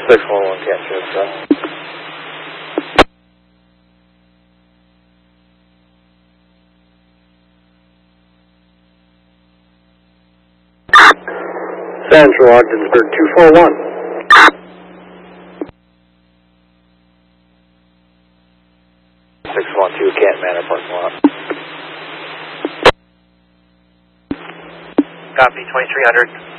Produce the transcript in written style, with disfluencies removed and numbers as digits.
611 can't shoot, so. Central Ogdensburg 241. Canton Manor parking lot. Copy, 2300.